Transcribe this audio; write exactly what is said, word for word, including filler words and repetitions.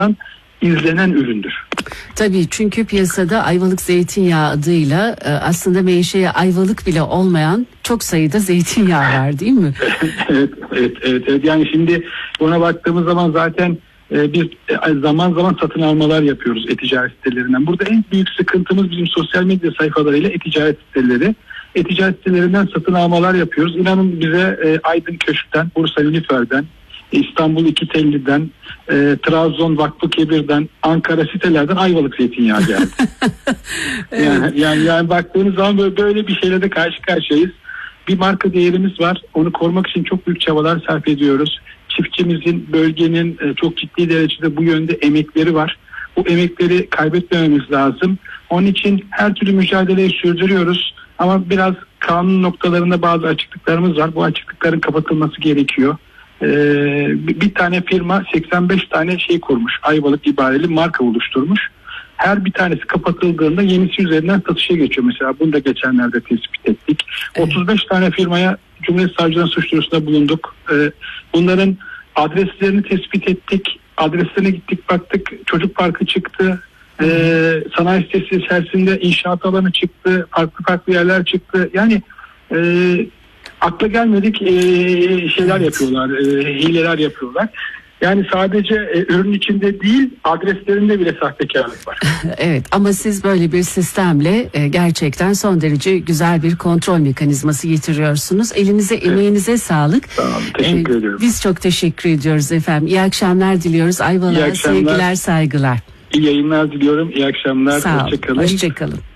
izlenen üründür. Tabii, çünkü piyasada Ayvalık zeytinyağı adıyla aslında menşei Ayvalık bile olmayan çok sayıda zeytinyağı var, değil mi? evet, evet, evet, evet. Yani şimdi ona baktığımız zaman zaten e, biz e, zaman zaman satın almalar yapıyoruz e-ticaret sitelerinden. Burada en büyük sıkıntımız bizim sosyal medya sayfalarıyla e-ticaret siteleri. E-ticaret sitelerinden satın almalar yapıyoruz. İnanın bize e, Aydın Köşk'ten, Bursa Nilüfer'den, İstanbul İkitelli'den, e, Trabzon Vakfı Kebir'den, Ankara sitelerden Ayvalık zeytinyağı geldi. evet. yani, yani yani baktığınız zaman böyle, böyle bir şeyle de karşı karşıyayız. Bir marka değerimiz var. Onu korumak için çok büyük çabalar sarf ediyoruz. Çiftçimizin, bölgenin e, çok ciddi derecede bu yönde emekleri var. Bu emekleri kaybetmememiz lazım. Onun için her türlü mücadeleyi sürdürüyoruz. Ama biraz kanun noktalarında bazı açıklıklarımız var. Bu açıklıkların kapatılması gerekiyor. Ee, bir tane firma seksen beş tane şey kurmuş, Ayvalık ibareli marka oluşturmuş. Her bir tanesi kapatıldığında yenisi üzerinden satışa geçiyor. Mesela bunu da geçenlerde tespit ettik. Evet. otuz beş tane firmaya Cumhuriyet Savcılığı'nın suç duyurusunda bulunduk. Ee, bunların adreslerini tespit ettik. Adreslerine gittik, baktık, çocuk parkı çıktı. Ee, sanayi sitesi içerisinde inşaat alanı çıktı. Farklı farklı yerler çıktı. Yani e, akla gelmedik e, şeyler evet. yapıyorlar, e, hileler yapıyorlar. Yani sadece e, ürün içinde değil, adreslerinde bile sahtekarlık var. Evet, ama siz böyle bir sistemle e, gerçekten son derece güzel bir kontrol mekanizması getiriyorsunuz. Elinize, evet. emeğinize sağlık. Tamam, teşekkür e, ediyorum. Biz çok teşekkür ediyoruz efendim. İyi akşamlar diliyoruz. Ayvalık'a sevgiler, saygılar. İyi yayınlar diliyorum. İyi akşamlar. Sağ olun. Hoşça kalın. Hoşça kalın.